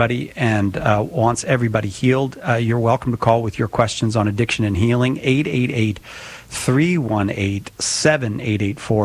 and wants everybody healed. You're welcome to call with your questions on addiction and healing. 888-318-7884,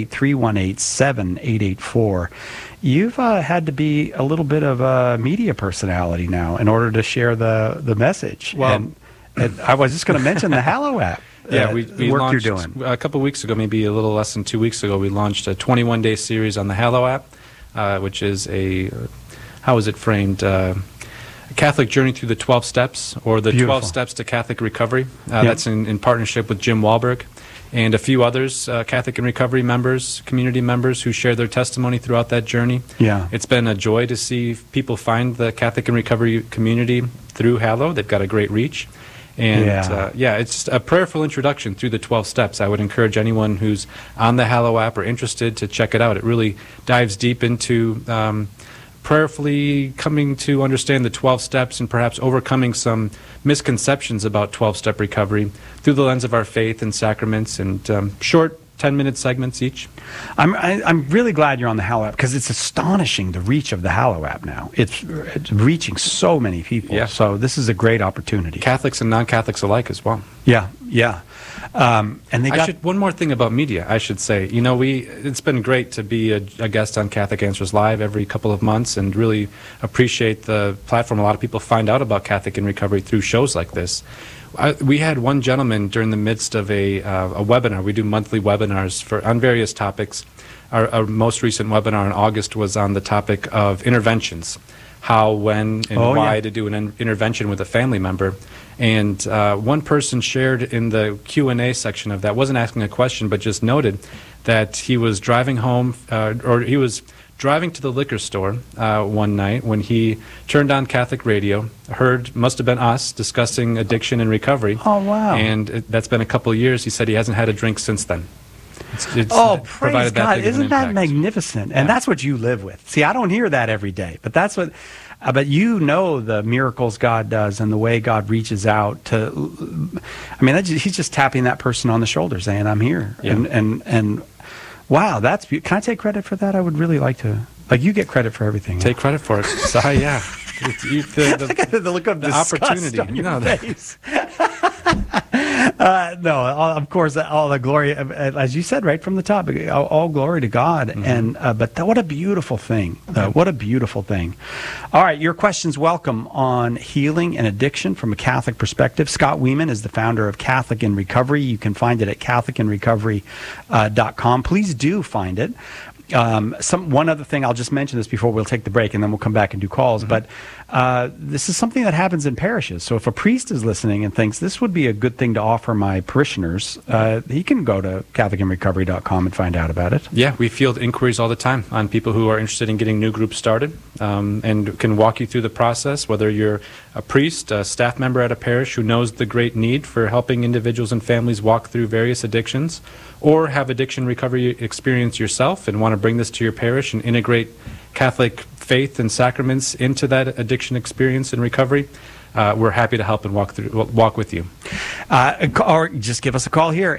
888-318-7884. You've had to be a little bit of a media personality now in order to share the message. Well, and I was just going to mention the Hallow app. Yeah, we the work launched you're doing. A couple of weeks ago, maybe a little less than 2 weeks ago, we launched a 21-day series on the Hallow app, which is a, how is it framed? A Catholic journey through the 12 steps, or the Beautiful. 12 steps to Catholic recovery. That's in partnership with Jim Wahlberg and a few others, Catholic in Recovery members, community members who share their testimony throughout that journey. Yeah. It's been a joy to see people find the Catholic in Recovery community through Hallow. They've got a great reach. And it's a prayerful introduction through the 12 steps. I would encourage anyone who's on the Hallow app or interested to check it out. It really dives deep into prayerfully coming to understand the 12 steps and perhaps overcoming some misconceptions about 12-step recovery through the lens of our faith and sacraments, and short 10-minute segments each. I'm really glad you're on the Hallow app, because it's astonishing the reach of the Hallow app now. It's reaching so many people. Yeah. So this is a great opportunity. Catholics and non-Catholics alike as well. Yeah, yeah. And they got one more thing about media, I should say. You know, it's been great to be a guest on Catholic Answers Live every couple of months, and really appreciate the platform. A lot of people find out about Catholic in Recovery through shows like this. We had one gentleman during the midst of a webinar. We do monthly webinars on various topics. Our most recent webinar in August was on the topic of interventions, how, when, and why to do an intervention with a family member. And one person shared in the Q&A section of that, wasn't asking a question, but just noted that he was driving home, or he was driving to the liquor store one night when he turned on Catholic radio, must have been us, discussing addiction and recovery. Oh, wow. And that's been a couple of years. He said he hasn't had a drink since then. Praise God. Isn't that magnificent? And that's what you live with. See, I don't hear that every day, but that's what... but you know the miracles God does and the way God reaches out to... I mean, he's just tapping that person on the shoulder saying, I'm here. Yeah. And wow, that's... Can I take credit for that? I would really like to... Like, you get credit for everything. Take credit for it. So, yeah. The look of disgust opportunity on your face. No, of course, all the glory, as you said right from the top, all glory to God. Mm-hmm. And but what a beautiful thing. What a beautiful thing. All right, your questions welcome on healing and addiction from a Catholic perspective. Scott Weeman is the founder of Catholic in Recovery. You can find it at catholicinrecovery.com. Please do find it. One other thing, I'll just mention this before we'll take the break, and then we'll come back and do calls. Mm-hmm. But this is something that happens in parishes. So if a priest is listening and thinks this would be a good thing to offer my parishioners, he can go to catholicinrecovery.com and find out about it. Yeah, we field inquiries all the time on people who are interested in getting new groups started, and can walk you through the process, whether you're a priest, a staff member at a parish who knows the great need for helping individuals and families walk through various addictions, or have addiction recovery experience yourself and want to bring this to your parish and integrate Catholic faith and sacraments into that addiction experience and recovery. We're happy to help and walk with you. Or just give us a call here,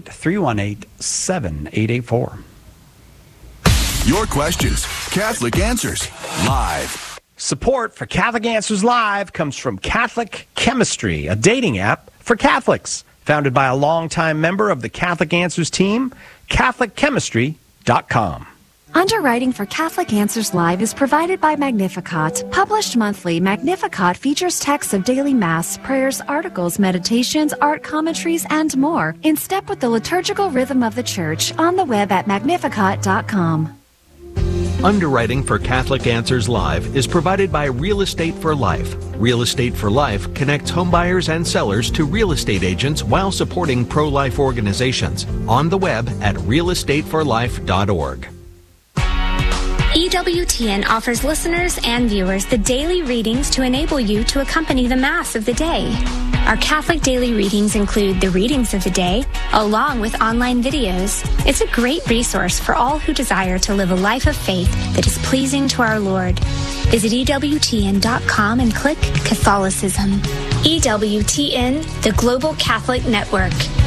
888-318-7884. Your questions, Catholic Answers Live. Support for Catholic Answers Live comes from Catholic Chemistry, a dating app for Catholics. Founded by a longtime member of the Catholic Answers team, CatholicChemistry.com. Underwriting for Catholic Answers Live is provided by Magnificat. Published monthly, Magnificat features texts of daily Mass, prayers, articles, meditations, art commentaries, and more, in step with the liturgical rhythm of the Church, on the web at Magnificat.com. Underwriting for Catholic Answers Live is provided by Real Estate for Life. Real Estate for Life connects homebuyers and sellers to real estate agents while supporting pro-life organizations. On the web at realestateforlife.org. EWTN offers listeners and viewers the daily readings to enable you to accompany the Mass of the day. Our Catholic daily readings include the readings of the day, along with online videos. It's a great resource for all who desire to live a life of faith that is pleasing to our Lord. Visit EWTN.com and click Catholicism. EWTN, the Global Catholic Network.